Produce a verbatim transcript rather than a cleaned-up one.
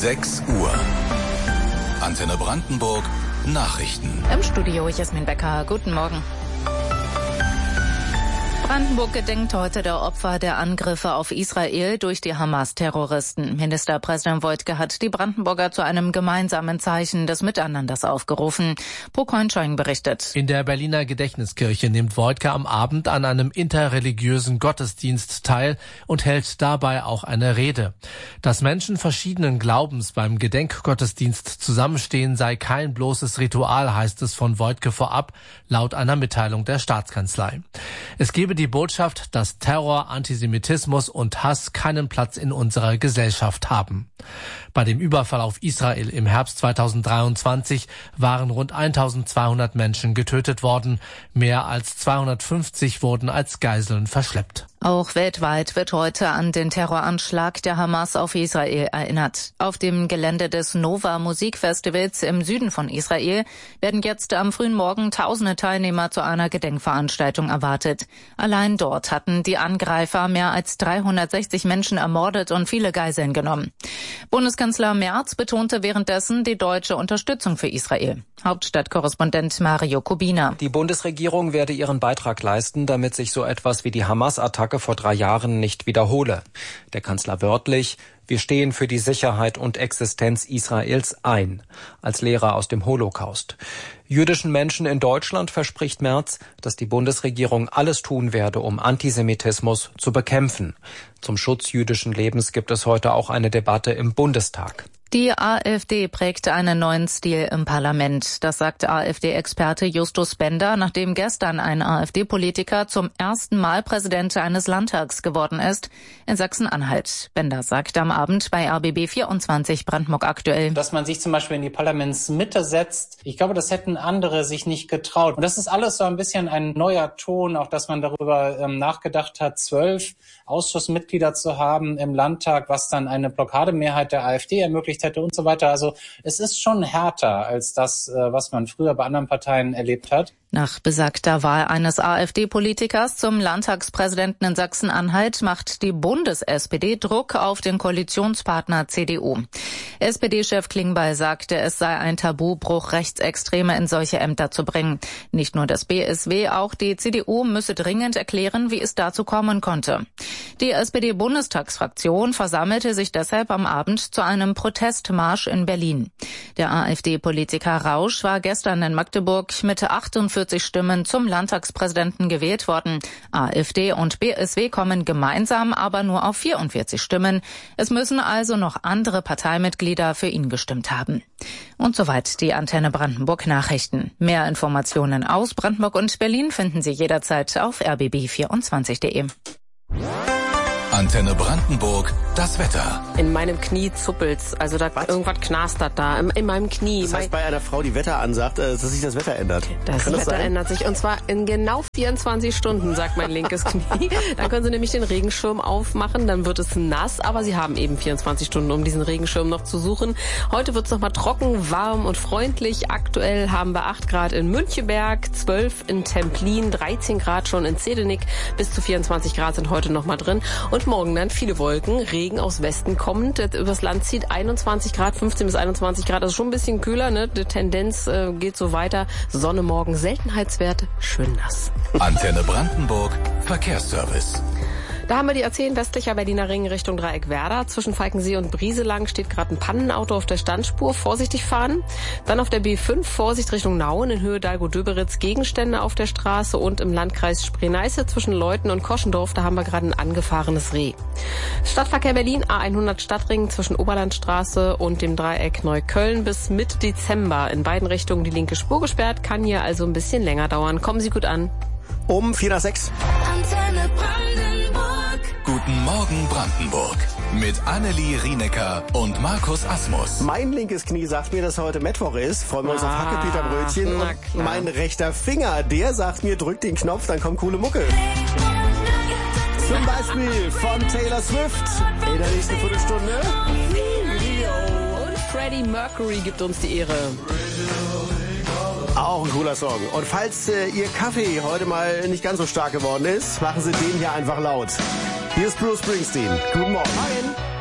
sechs Uhr. Antenne Brandenburg, Nachrichten. Im Studio Jasmin Becker. Guten Morgen. Brandenburg gedenkt heute der Opfer der Angriffe auf Israel durch die Hamas-Terroristen. Ministerpräsident Woidke hat die Brandenburger zu einem gemeinsamen Zeichen des Miteinanders aufgerufen. Pro Coinschein berichtet. In der Berliner Gedächtniskirche nimmt Woidke am Abend an einem interreligiösen Gottesdienst teil und hält dabei auch eine Rede. Dass Menschen verschiedenen Glaubens beim Gedenkgottesdienst zusammenstehen, sei kein bloßes Ritual, heißt es von Woidke vorab, laut einer Mitteilung der Staatskanzlei. Es gebe die Botschaft, dass Terror, Antisemitismus und Hass keinen Platz in unserer Gesellschaft haben. Bei dem Überfall auf Israel im Herbst zweitausenddreiundzwanzig waren rund eintausendzweihundert Menschen getötet worden. Mehr als zweihundertfünfzig wurden als Geiseln verschleppt. Auch weltweit wird heute an den Terroranschlag der Hamas auf Israel erinnert. Auf dem Gelände des Nova Musikfestivals im Süden von Israel werden jetzt am frühen Morgen tausende Teilnehmer zu einer Gedenkveranstaltung erwartet. Allein dort hatten die Angreifer mehr als dreihundertsechzig Menschen ermordet und viele Geiseln genommen. Bundeskanzler Merz betonte währenddessen die deutsche Unterstützung für Israel. Hauptstadtkorrespondent Mario Kubina. Die Bundesregierung werde ihren Beitrag leisten, damit sich so etwas wie die Hamas-Attacke vor drei Jahren nicht wiederhole. Der Kanzler wörtlich: Wir stehen für die Sicherheit und Existenz Israels ein, als Lehrer aus dem Holocaust. Jüdischen Menschen in Deutschland verspricht Merz, dass die Bundesregierung alles tun werde, um Antisemitismus zu bekämpfen. Zum Schutz jüdischen Lebens gibt es heute auch eine Debatte im Bundestag. Die AfD prägt einen neuen Stil im Parlament. Das sagt AfD-Experte Justus Bender, nachdem gestern ein AfD-Politiker zum ersten Mal Präsident eines Landtags geworden ist, in Sachsen-Anhalt. Bender sagt am Abend bei R B B vierundzwanzig Brandenburg aktuell: Dass man sich zum Beispiel in die Parlamentsmitte setzt, ich glaube, das hätten andere sich nicht getraut. Und das ist alles so ein bisschen ein neuer Ton, auch dass man darüber ähm, nachgedacht hat, zwölf Ausschussmitglieder zu haben im Landtag, was dann eine Blockademehrheit der AfD ermöglicht hätte und so weiter. Also es ist schon härter als das, was man früher bei anderen Parteien erlebt hat. Nach besagter Wahl eines AfD-Politikers zum Landtagspräsidenten in Sachsen-Anhalt macht die Bundes-S P D Druck auf den Koalitionspartner C D U. S P D-Chef Klingbeil sagte, es sei ein Tabubruch, Rechtsextreme in solche Ämter zu bringen. Nicht nur das B S W, auch die C D U müsse dringend erklären, wie es dazu kommen konnte. Die S P D-Bundestagsfraktion versammelte sich deshalb am Abend zu einem Protestmarsch in Berlin. Der AfD-Politiker Rausch war gestern in Magdeburg mit achtundvierzig Stimmen zum Landtagspräsidenten gewählt worden. AfD und B S W kommen gemeinsam aber nur auf vierundvierzig Stimmen. Es müssen also noch andere Parteimitglieder für ihn gestimmt haben. Und soweit die Antenne Brandenburg Nachrichten. Mehr Informationen aus Brandenburg und Berlin finden Sie jederzeit auf r b b vierundzwanzig punkt de. Antenne Brandenburg, das Wetter. In meinem Knie zuppelt's, also da Was? irgendwas knastert da, in, in meinem Knie. Das heißt bei einer Frau, die Wetter ansagt, dass sich das Wetter ändert. Das, das Wetter sein? ändert sich und zwar in genau vierundzwanzig Stunden, sagt mein linkes Knie. Dann können Sie nämlich den Regenschirm aufmachen, dann wird es nass, aber Sie haben eben vierundzwanzig Stunden, um diesen Regenschirm noch zu suchen. Heute wird's nochmal trocken, warm und freundlich. Aktuell haben wir acht Grad in Müncheberg, zwölf in Templin, dreizehn Grad schon in Zedenik, bis zu vierundzwanzig Grad sind heute nochmal drin. Und morgen dann viele Wolken, Regen aus Westen kommend, übers Land zieht einundzwanzig Grad, fünfzehn bis einundzwanzig Grad, also schon ein bisschen kühler, ne? Die Tendenz äh, geht so weiter. Sonne morgen, Seltenheitswerte schön nass. Antenne Brandenburg, Verkehrsservice. Da haben wir die A zehn westlicher Berliner Ring Richtung Dreieck Werder. Zwischen Falkensee und Brieselang steht gerade ein Pannenauto auf der Standspur. Vorsichtig fahren. Dann auf der B fünf Vorsicht Richtung Nauen in Höhe Dalgo-Döberitz Gegenstände auf der Straße und im Landkreis Spree-Neiße zwischen Leuthen und Koschendorf. Da haben wir gerade ein angefahrenes Reh. Stadtverkehr Berlin A hundert Stadtring zwischen Oberlandstraße und dem Dreieck Neukölln bis Mitte Dezember. In beiden Richtungen die linke Spur gesperrt. Kann hier also ein bisschen länger dauern. Kommen Sie gut an. Um vier nach sechs. Antenne Brandenburg. Guten Morgen Brandenburg. Mit Annelie Rienecker und Markus Asmus. Mein linkes Knie sagt mir, dass heute Mittwoch ist. Freuen wir uns ah, auf Hackepeterbrötchen. Und mein rechter Finger, der sagt mir, drück den Knopf, dann kommt coole Mucke. Zum Beispiel von Taylor Swift. In der nächsten Viertelstunde. Und Freddie Mercury gibt uns die Ehre. Auch ein cooler Song. Und falls äh, Ihr Kaffee heute mal nicht ganz so stark geworden ist, machen Sie den hier einfach laut. Hier ist Bruce Springsteen. Guten Morgen. Morgen.